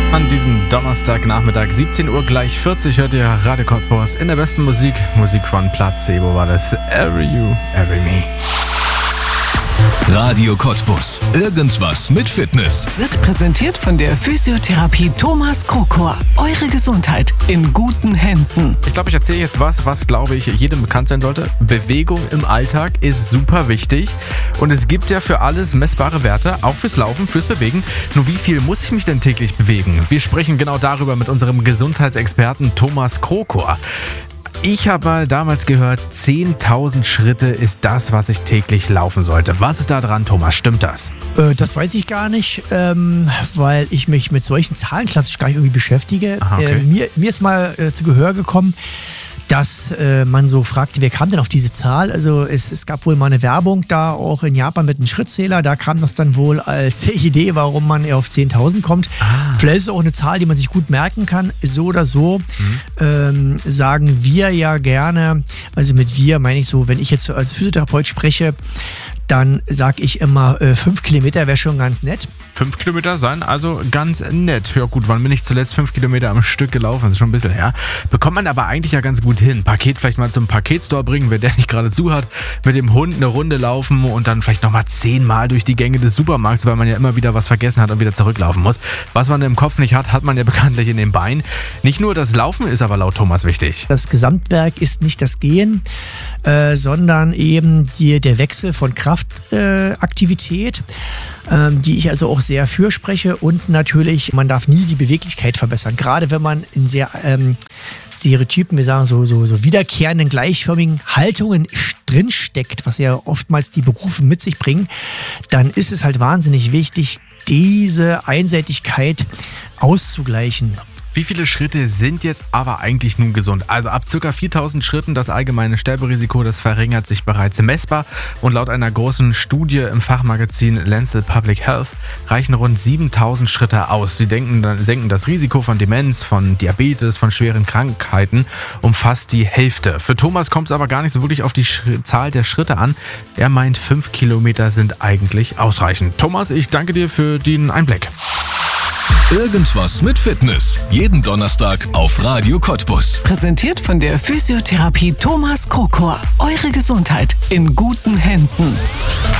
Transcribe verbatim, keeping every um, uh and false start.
An diesem Donnerstagnachmittag, siebzehn Uhr gleich vierzig, hört ihr Radio Cottbus in der besten Musik. Musik von Placebo war das. Every You, Every Me. Radio Cottbus. Irgendwas mit Fitness. Wird präsentiert von der Physiotherapie Thomas Krokor. Eure Gesundheit in guten Händen. Ich glaube, ich erzähle jetzt was, was, glaube ich, jedem bekannt sein sollte. Bewegung im Alltag ist super wichtig. Und es gibt ja für alles messbare Werte, auch fürs Laufen, fürs Bewegen. Nur wie viel muss ich mich denn täglich bewegen? Wir sprechen genau darüber mit unserem Gesundheitsexperten Thomas Krokor. Ich habe mal damals gehört, zehntausend Schritte ist das, was ich täglich laufen sollte. Was ist da dran, Thomas? Stimmt das? Äh, das weiß ich gar nicht, ähm, weil ich mich mit solchen Zahlen klassisch gar nicht irgendwie beschäftige. Aha, okay. äh, mir, mir ist mal äh, zu Gehör gekommen, dass äh, man so fragte, wer kam denn auf diese Zahl? Also es, es gab wohl mal eine Werbung da auch in Japan mit einem Schrittzähler. Da kam das dann wohl als Idee, warum man eher auf zehntausend kommt. Ah. Vielleicht ist es auch eine Zahl, die man sich gut merken kann. So oder so mhm. ähm, sagen wir ja gerne, also mit wir meine ich so, wenn ich jetzt als Physiotherapeut spreche, dann sage ich immer, äh, fünf Kilometer wäre schon ganz nett. Fünf Kilometer sein also ganz nett. Ja gut, wann bin ich zuletzt fünf Kilometer am Stück gelaufen? Das ist schon ein bisschen her. Bekommt man aber eigentlich ja ganz gut hin. Paket vielleicht mal zum Paketstore bringen, wer der nicht gerade zu hat. Mit dem Hund eine Runde laufen und dann vielleicht nochmal zehnmal durch die Gänge des Supermarkts, weil man ja immer wieder was vergessen hat und wieder zurücklaufen muss. Was man im Kopf nicht hat, hat man ja bekanntlich in den Beinen. Nicht nur das Laufen ist aber laut Thomas wichtig. Das Gesamtwerk ist nicht das Gehen, äh, sondern eben die, der Wechsel von Kraftaktivität. Äh, die ich also auch sehr fürspreche, und natürlich, man darf nie die Beweglichkeit verbessern. Gerade wenn man in sehr ähm, Stereotypen, wir sagen so, so, so wiederkehrenden, gleichförmigen Haltungen drinsteckt, was ja oftmals die Berufe mit sich bringen, dann ist es halt wahnsinnig wichtig, diese Einseitigkeit auszugleichen. Wie viele Schritte sind jetzt aber eigentlich nun gesund? Also ab ca. viertausend Schritten, das allgemeine Sterberisiko, das verringert sich bereits messbar, und laut einer großen Studie im Fachmagazin Lancet Public Health reichen rund siebentausend Schritte aus. Sie denken, senken das Risiko von Demenz, von Diabetes, von schweren Krankheiten um fast die Hälfte. Für Thomas kommt es aber gar nicht so wirklich auf die Sch- Zahl der Schritte an. Er meint, fünf Kilometer sind eigentlich ausreichend. Thomas, ich danke dir für den Einblick. Irgendwas mit Fitness. Jeden Donnerstag auf Radio Cottbus. Präsentiert von der Physiotherapie Thomas Krokor. Eure Gesundheit in guten Händen.